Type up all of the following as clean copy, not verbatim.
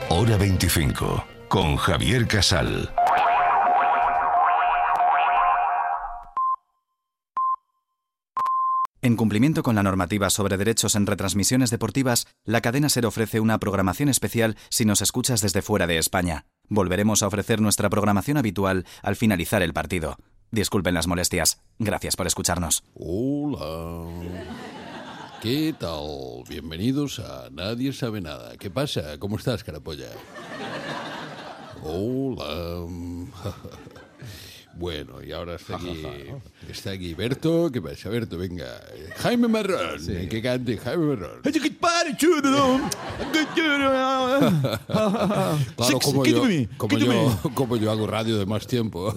Hora 25, con Javier Casal. En cumplimiento con la normativa sobre derechos en retransmisiones deportivas, la cadena SER ofrece una programación especial si nos escuchas desde fuera de España. Volveremos a ofrecer nuestra programación habitual al finalizar el partido. Disculpen las molestias. Gracias por escucharnos. Hola. ¿Qué tal? Bienvenidos a Nadie Sabe Nada. ¿Qué pasa? ¿Cómo estás, carapolla? Hola. Bueno, y ahora está aquí Berto. ¿Qué pasa, Berto? Venga. Jaime Marrón. Sí. Que cante Jaime Marrón. Claro, como yo hago radio de más tiempo.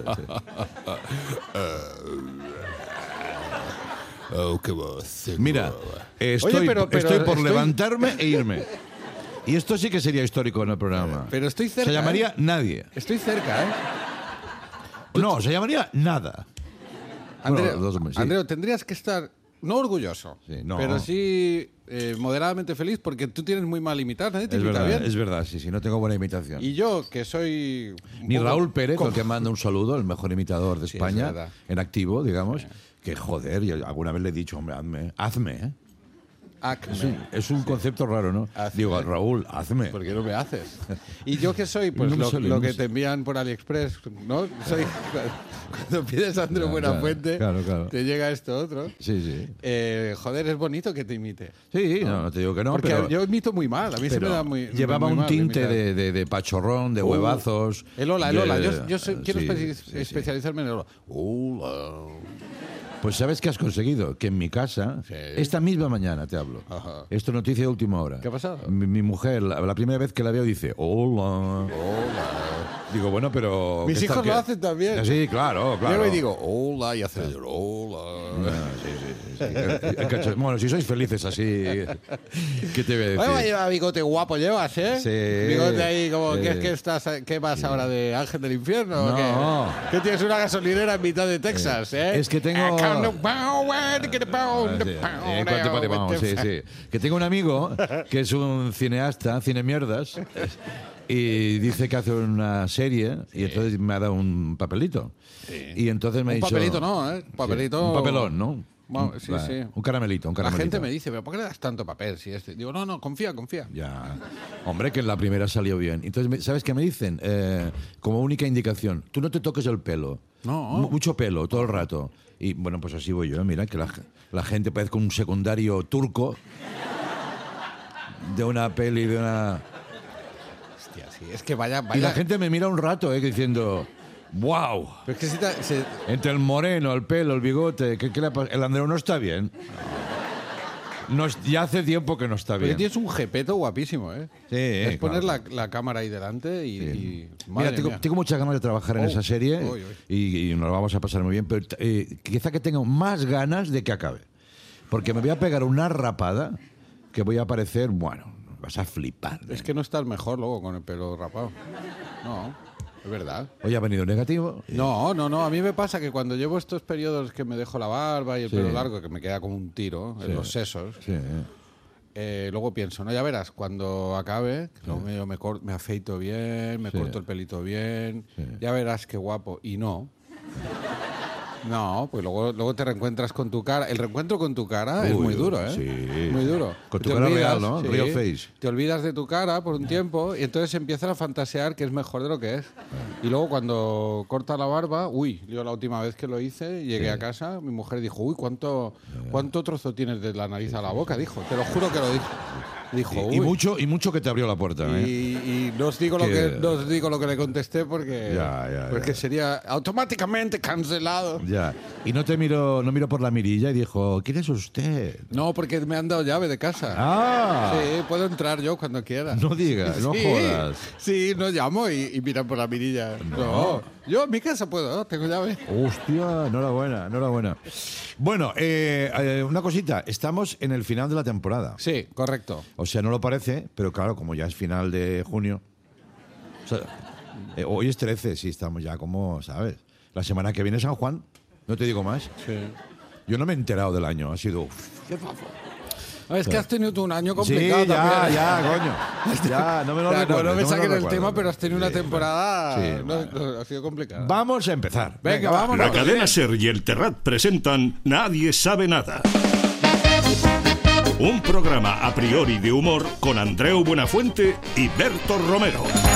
Oh, qué voz. Mira, estoy por levantarme e irme. Y esto sí que sería histórico en el programa. Pero estoy cerca. Se llamaría Nadie. Estoy cerca, ¿eh? No, se llamaría Nada. Andreu, tendrías que estar, no orgulloso, pero sí moderadamente feliz, porque tú tienes muy mal imitar. Nadie te imita bien. Es verdad, sí, no tengo buena imitación. Y yo, que soy... Ni Raúl Pérez, el que manda un saludo, el mejor imitador de España, en activo, digamos, que joder, yo alguna vez le he dicho, hombre, hazme, ¿eh? Es un concepto raro, ¿no? Digo, Raúl, hazme. ¿Por qué no me haces? Y yo que soy, pues lo que te envían por AliExpress, ¿no? Soy, cuando pides a Andreu Buenafuente, te llega esto otro. Sí. Joder, es bonito que te imite. Sí, no te digo que no. Porque pero yo imito muy mal, a mí se me da muy llevaba muy un mal tinte de pachorrón, de huevazos. El hola. Yo quiero especializarme en el hola. Hola. Pues ¿sabes qué has conseguido? Que en mi casa, esta misma mañana te hablo. Ajá. Esto es noticia de última hora. ¿Qué ha pasado? Mi mujer, la primera vez que la veo, dice, hola. Digo, bueno, pero... Mis hijos lo hacen también. Sí, claro. Yo le digo, hola, y hace hola. Sí. Bueno, si sois felices así, ¿qué te voy a decir? Bueno, lleva bigote guapo llevas, ¿eh? Sí. Bigote ahí como, ¿qué vas ahora de Ángel del Infierno? No. ¿Qué tienes una gasolinera en mitad de Texas, eh? Es que tengo... Sí. Que tengo un amigo que es un cineasta, cinemierdas, y dice que hace una serie y entonces me ha dado un papelito. Sí. Y entonces me ha dicho... Un papelito no, ¿eh? Papelito... Un papelón, ¿no? Bueno, sí. Un caramelito. La gente me dice, ¿pero por qué le das tanto papel? Digo, no, confía. Ya. Hombre, que en la primera salió bien. Entonces, ¿sabes qué me dicen? Como única indicación, tú no te toques el pelo. No. Mucho pelo, todo el rato. Y bueno, pues así voy yo. Mira, que la gente parece un secundario turco de una peli, de una... Hostia, sí. Es que vaya... Y la gente me mira un rato, ¡wow! Pero es que entre el moreno, el pelo, el bigote, ¿qué le pasa? El Andreu no está bien. Ya hace tiempo que no está bien. Pero tienes un jepeto guapísimo, ¿eh? Sí, es poner la cámara ahí delante y mira, tengo muchas ganas de trabajar en esa serie y nos lo vamos a pasar muy bien, pero quizá que tengo más ganas de que acabe. Porque me voy a pegar una rapada que voy a parecer, bueno, vas a flipar. Es que no estás mejor luego con el pelo rapado. No. Es verdad. Hoy ha venido negativo. No. A mí me pasa que cuando llevo estos periodos que me dejo la barba y el pelo largo, que me queda como un tiro en los sesos, luego pienso, no, ya verás, cuando acabe, luego me afeito bien, me corto el pelito bien, ya verás qué guapo. Y no. No, pues luego te reencuentras con tu cara. El reencuentro con tu cara es muy duro, ¿eh? Sí. Muy duro. Con tu cara real, ¿no? Real face. Te olvidas de tu cara por un tiempo y entonces empiezas a fantasear que es mejor de lo que es. Y luego cuando corta la barba, yo la última vez que lo hice, llegué a casa, mi mujer dijo, ¿cuánto trozo tienes de la nariz a la boca? Dijo, te lo juro que lo dijo. Dijo, y mucho que te abrió la puerta, ¿eh? Y no os digo lo que le contesté porque sería automáticamente cancelado. Ya. Y no miro por la mirilla y dijo, ¿quién es usted? No, porque me han dado llave de casa. Ah. Sí, puedo entrar yo cuando quiera. No digas, no jodas. Sí, no llamo y miran por la mirilla. No. Yo en mi casa puedo, tengo llave. Hostia, enhorabuena. Bueno, una cosita, estamos en el final de la temporada. Sí, correcto. O sea, no lo parece, pero claro, como ya es final de junio. O sea, hoy es 13, sí, estamos ya como, ¿sabes? La semana que viene es San Juan, no te digo más. Sí. Yo no me he enterado del año, ha sido... Es que has tenido tú un año complicado también. Ya, coño. Ya, no me lo recuerdes. No me saquen el tema, pero has tenido una temporada... ha sido complicada. Vamos a empezar. Venga, vamos. La cadena SER y el Terrat presentan Nadie sabe nada. Un programa a priori de humor con Andreu Buenafuente y Berto Romero.